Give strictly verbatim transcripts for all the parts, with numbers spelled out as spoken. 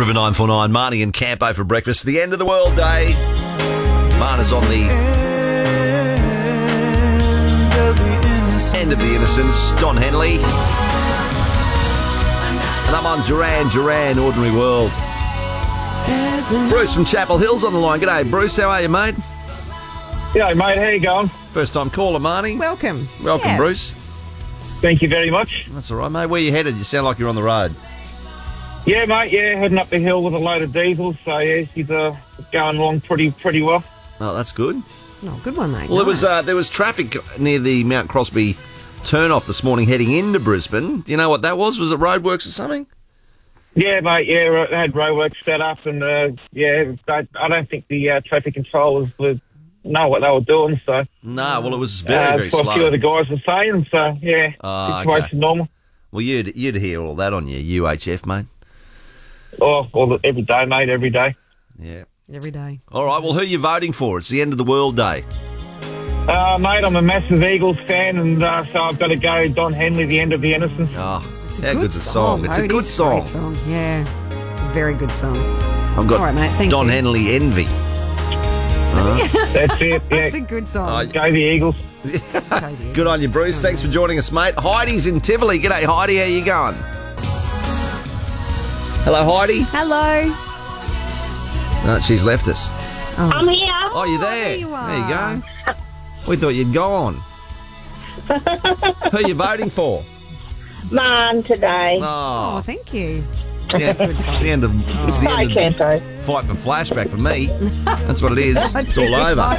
River nine four nine, Marnie and Campo for breakfast. The end of the world day. Marna's on the end of the innocence. Don Henley. And I'm on Duran Duran, Ordinary World. Bruce from Chapel Hill's on the line. G'day, Bruce. How are you, mate? Yeah, mate. How you going? First time caller, Marnie. Welcome. Welcome, Yes. Bruce. Thank you very much. That's all right, mate. Where you headed? You sound like you're on the road. Yeah, mate. Yeah, heading up the hill with a load of diesel. So yeah, he's uh, going along pretty pretty well. Oh, that's good. Oh, good one, mate. Well, there was Nice. uh, there was traffic near the Mount Crosby turn-off this morning heading into Brisbane. Do you know what that was? Was it roadworks or something? Yeah, mate. Yeah, they had roadworks set up, and uh, yeah, they, I don't think the uh, traffic controllers would know what they were doing. So No, well, it was very, uh, very that's what a few slow. of the guys were saying. So yeah, Ah, situation's okay. normal. Well, you'd, you'd hear all that on your U H F, mate. Oh, all the, every day, mate. Every day. Yeah. Every day. All right, well, who are you voting for? It's the end of the world day. Uh, mate, I'm a massive Eagles fan, and uh, so I've got to go Don Henley, The End of the Innocence. Oh, It's a how good good's the song? It's a It good is song. Great song. Yeah. Very good song. I've got All right, mate, thank Don you. Henley Envy. That's it. Yeah, It's a good song. Oh, go the Eagles. Okay, dear. Good on you, Bruce. Thanks for joining us, mate. Heidi's in Tivoli. G'day, Heidi. How you going? Hello, Heidi. Hello. No, she's left us. I'm here. Oh, you're there. there you are. There you go. We thought you'd gone. Who are you voting for? Man today. Oh, Oh, thank you. it's the, it's the end of it's the Bye, end of Campo. fight for flashback for me. That's what it is. It's all over. All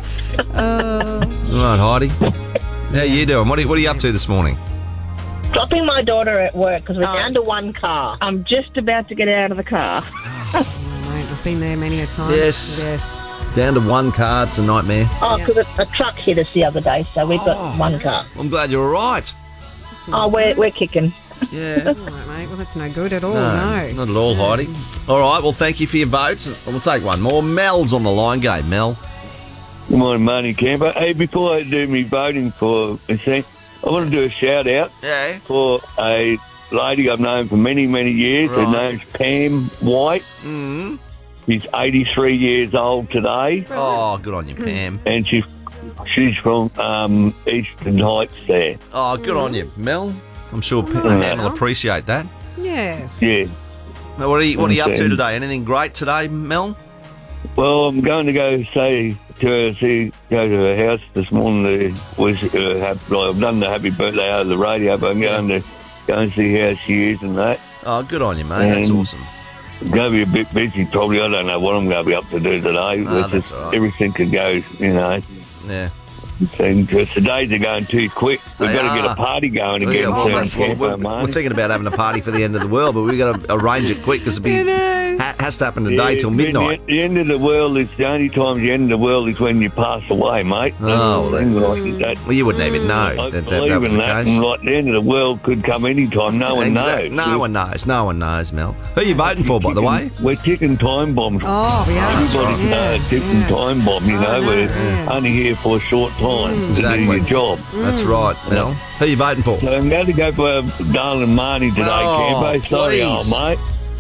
Uh, right, Heidi. How you doing? What are you, what are you up to this morning? Dropping my daughter at work because we're down to one car. I'm just about to get out of the car. mate, I've been there many a time. Yes. Yes. Down to one car. It's a nightmare. Oh, because a, a truck hit us the other day, so we've got Oh. one car. I'm glad you're all right. That's Oh, not we're, good. we're kicking. Yeah. All right, mate. Well, that's no good at all. No, No. not at all, Heidi. All right, well, thank you for your votes. We'll take one more. Mel's on the line. Go, Mel. Good morning, Marnie Camper. Hey, before I do me voting for a thing, I want to do a shout out Yeah. for a lady I've known for many, many years. Her Right. name's Pam White. Mm. She's eighty-three years old today, Oh, good on you, Pam. and she's she's from um, Eastern Heights there. Oh, good on you, Mel. I'm sure Pam Mel. will appreciate that. Yes. Yeah. Now, what are you, what are you up to Okay. today? Anything great today, Mel? Well, I'm going to go say to her, see, go to her house this morning to wish her happy. Well, I've done the happy birthday over the radio, but I'm going to go and see how she is and that. Oh, good on you, mate. That's Um, awesome. I'm going to be a bit busy probably. I don't know what I'm going to be up to do today. Ah, It's that's just all right. everything could go, you know. Yeah. And just the days are going too quick. We've They got to get are. a party going Yeah, again. well, soon, that's what Campo, we're, mate. we're thinking about having a party for the end of the world, but we've got to arrange it quick because it You be, know. ha- has to happen today Yeah, till the- midnight. The, the end of the world is the only time the end of the world is when you pass away, mate. Oh, well, then- Things like that. Well, you wouldn't even know I that that, believe that was in the that, case. and like the end of the world could come any time. No one Exact- knows. No one knows. No one knows, Mel. Who are you voting for, by the way? We're ticking time bombs. Oh, we are. Everybody's Yeah, uh, ticking yeah. time bomb, you Oh, know. no, We're yeah. only here for a short time to Exactly. do your job. That's right, Mel. Who are you voting for? So I'm going to go for darling Marnie today, Oh, Campo. Sorry, please. old mate.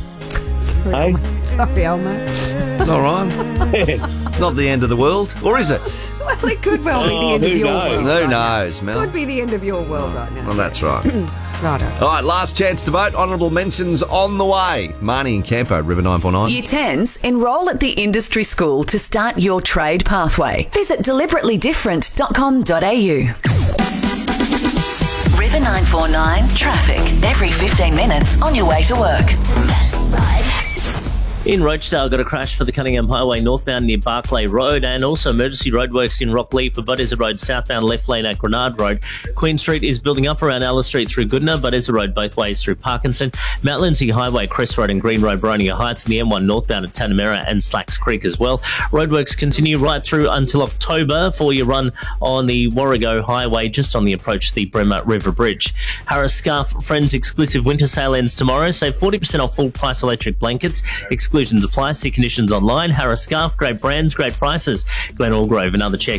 Sorry, Hey? Sorry, old mate. It's all right. It's not the end of the world. Or is it? Well, it could well be the Oh, end of who your knows? world. Who right now. knows, Mel? Could be the end of your world right now. Well, that's right. Righto. All right, last chance to vote. Honourable mentions on the way. Marnie and Campo, River nine four nine. Year tens, enrol at the industry school to start your trade pathway. Visit deliberately different dot com dot a u. River nine four nine traffic every fifteen minutes on your way to work. In Rochdale, got a crash for the Cunningham Highway northbound near Barclay Road, and also emergency roadworks in Rockleaf for Buddeza Road southbound left lane at Grenard Road. Queen Street is building up around Alice Street through Goodna, Buddeza Road both ways through Parkinson. Mount Lindsay Highway, Crest Road and Green Road, Boronia Heights, and the M one northbound at Tanamera and Slacks Creek as well. Roadworks continue right through until October for your run on the Warrego Highway just on the approach to the Bremer River Bridge. Harris Scarf Friends exclusive winter sale ends tomorrow. Save forty percent off full price electric blankets. Exclusions apply. See conditions online. Harris Scarf, great brands, great prices. Glen Allgrove, another check.